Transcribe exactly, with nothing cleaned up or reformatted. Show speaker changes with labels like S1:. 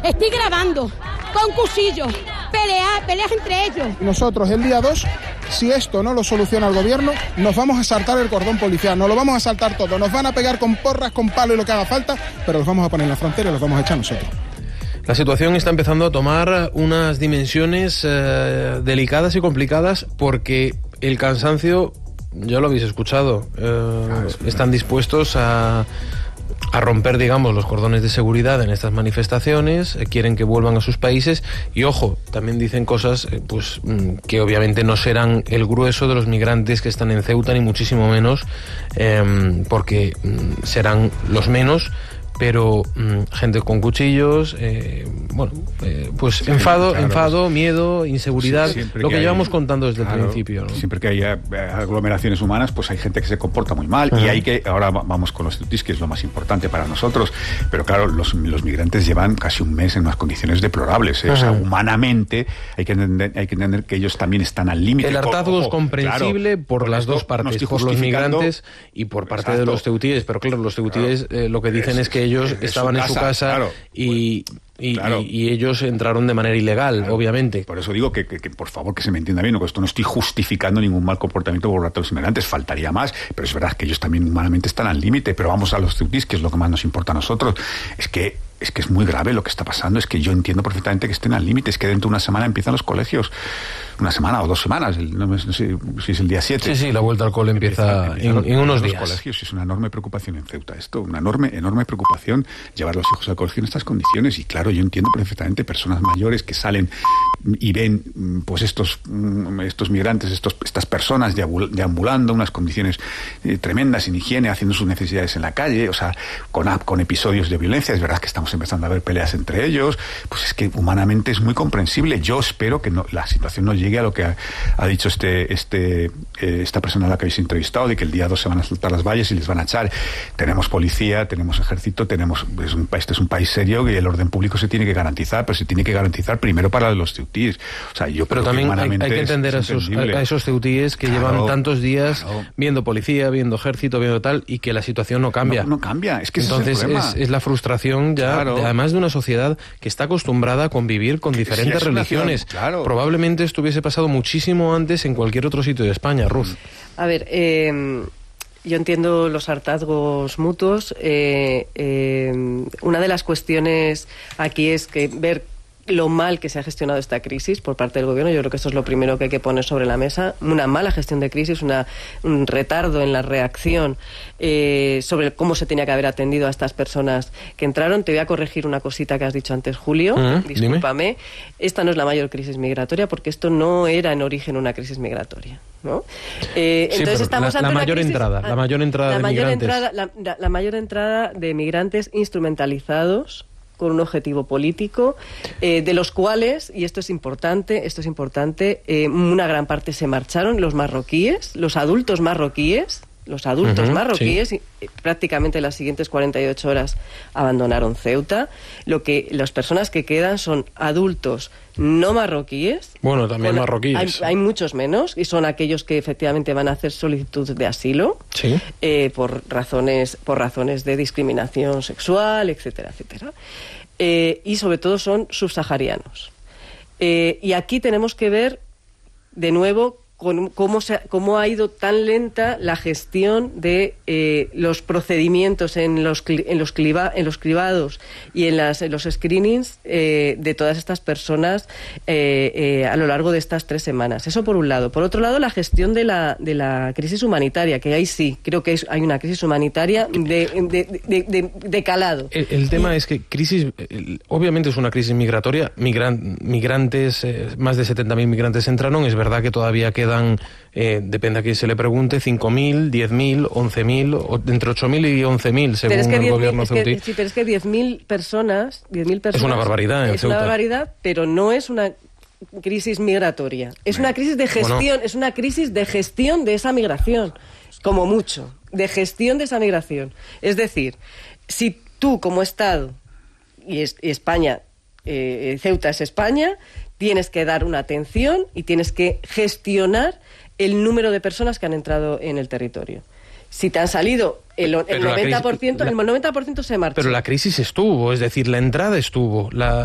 S1: estoy grabando con cuchillos, peleas, peleas entre ellos.
S2: Nosotros el día dos, si esto no lo soluciona el gobierno, nos vamos a saltar el cordón policial, nos lo vamos a saltar todo, nos van a pegar con porras, con palo y lo que haga falta, pero los vamos a poner en la frontera y los vamos a echar nosotros.
S3: La situación está empezando a tomar unas dimensiones eh, delicadas y complicadas porque el cansancio, ya lo habéis escuchado, eh, ah, están dispuestos a, a romper, digamos, los cordones de seguridad en estas manifestaciones, eh, quieren que vuelvan a sus países y, ojo, también dicen cosas eh, pues que obviamente no serán el grueso de los migrantes que están en Ceuta, ni muchísimo menos, eh, porque mm, serán los menos, pero mmm, gente con cuchillos, eh, bueno, eh, pues sí, enfado, claro, enfado, miedo, inseguridad, sí, lo que, que llevamos hay, contando desde claro, el principio, ¿no?
S4: Siempre que haya aglomeraciones humanas, pues hay gente que se comporta muy mal, uh-huh. y hay que, ahora vamos con los ceutíes, que es lo más importante para nosotros, pero claro, los, los migrantes llevan casi un mes en unas condiciones deplorables, ¿eh? Uh-huh. O sea, humanamente hay que entender, hay que entender que ellos también están al límite.
S3: El hartazgo es comprensible, claro, por, por las dos partes, no por los migrantes y por parte exacto. de los ceutíes, pero claro, los ceutíes claro. eh, lo que dicen es, es que ellos es estaban su en su casa claro, y, y, claro. y, y ellos entraron de manera ilegal, claro. obviamente.
S4: Por eso digo que, que, que, por favor, que se me entienda bien, que esto no estoy justificando ningún mal comportamiento por parte de los inmigrantes, faltaría más, pero es verdad que ellos también humanamente están al límite, pero vamos a los ceutíes, que es lo que más nos importa a nosotros. Es que es que es muy grave lo que está pasando, es que yo entiendo perfectamente que estén al límite, es que dentro de una semana empiezan los colegios, una semana o dos semanas, no, no sé si es el día siete.
S3: Sí, sí, la vuelta al cole empieza, empieza en, en unos
S4: los
S3: días.
S4: Colegios, es una enorme preocupación en Ceuta esto, una enorme, enorme preocupación llevar a los hijos al colegio en estas condiciones, y claro, yo entiendo perfectamente personas mayores que salen y ven pues estos, estos migrantes, estos, estas personas deambulando, unas condiciones eh, tremendas, sin higiene, haciendo sus necesidades en la calle, o sea, con, con episodios de violencia. Es verdad que estamos empezando a ver peleas entre ellos, pues es que humanamente es muy comprensible. Yo espero que no, la situación no llegue a lo que ha, ha dicho este, este, eh, esta persona a la que habéis entrevistado, de que el día dos se van a saltar las valles y les van a echar. Tenemos policía, tenemos ejército, tenemos, es un, este es un país serio y el orden público se tiene que garantizar, pero se tiene que garantizar primero para los ceutíes. O sea, yo
S3: pero
S4: creo
S3: también
S4: que
S3: hay, hay que entender es, a, esos, a esos ceutíes que claro, llevan tantos días claro. viendo policía, viendo ejército, viendo tal, y que la situación no cambia.
S4: No, no cambia, es que
S3: entonces
S4: ese es, el problema.
S3: es, es la frustración ya,
S4: claro.
S3: de, además de una sociedad que está acostumbrada a convivir con diferentes sí, religiones. Nación, claro. Probablemente esto hubiese pasado muchísimo antes en cualquier otro sitio de España, Ruth.
S5: A ver, eh, yo entiendo los hartazgos mutuos. Eh, eh, una de las cuestiones aquí es que ver lo mal que se ha gestionado esta crisis por parte del gobierno. Yo creo que esto es lo primero que hay que poner sobre la mesa. Una mala gestión de crisis, una, un retardo en la reacción eh, sobre cómo se tenía que haber atendido a estas personas que entraron. Te voy a corregir una cosita que has dicho antes, Julio. Uh-huh. Discúlpame. Dime. Esta no es la mayor crisis migratoria, porque esto no era en origen una crisis migratoria, ¿no? Eh,
S3: sí,
S5: entonces estamos
S3: la,
S5: ante
S3: la mayor
S5: crisis,
S3: entrada, la mayor entrada
S5: la
S3: de
S5: mayor
S3: migrantes.
S5: Entrada, la, la, la mayor entrada de migrantes instrumentalizados con un objetivo político, eh, de los cuales, y esto es importante, esto es importante, eh, una gran parte se marcharon, los marroquíes, los adultos marroquíes, los adultos uh-huh, marroquíes, sí. y, prácticamente las siguientes cuarenta y ocho horas abandonaron Ceuta. Lo que las personas que quedan son adultos no marroquíes.
S3: Bueno, también
S5: con,
S3: marroquíes.
S5: Hay, hay muchos menos, y son aquellos que efectivamente van a hacer solicitud de asilo,
S3: sí.
S5: eh, por razones, por razones de discriminación sexual, etcétera, etcétera. Eh, y sobre todo son subsaharianos. Eh, y aquí tenemos que ver de nuevo con cómo, se, cómo ha ido tan lenta la gestión de eh, los procedimientos en los, en los, cliva, en los cribados y en, las, en los screenings eh, de todas estas personas eh, eh, a lo largo de estas tres semanas. Eso por un lado. Por otro lado, la gestión de la, de la crisis humanitaria, que ahí sí, creo que es, hay una crisis humanitaria de, de, de, de, de calado.
S3: El, el tema y, es que crisis, el, obviamente es una crisis migratoria, migran, migrantes, eh, más de setenta mil migrantes entraron, es verdad que todavía queda quedan, eh, depende a quién se le pregunte, cinco mil, diez mil, once mil, o entre ocho mil y once mil, según es que el gobierno
S5: es
S3: ceutí.
S5: Que, sí, pero es que diez mil personas, diez mil personas...
S3: Es una barbaridad en
S5: Es
S3: Ceuta.
S5: una barbaridad, pero no es una crisis migratoria. Es una crisis de gestión, bueno. es una crisis de gestión de esa migración, como mucho, de gestión de esa migración. Es decir, si tú como Estado, y, es, y España, eh, Ceuta es España, tienes que dar una atención y tienes que gestionar el número de personas que han entrado en el territorio. Si te han salido el, el noventa por ciento, crisis, la, el noventa por ciento se marcha.
S3: Pero la crisis estuvo, es decir, la entrada estuvo, la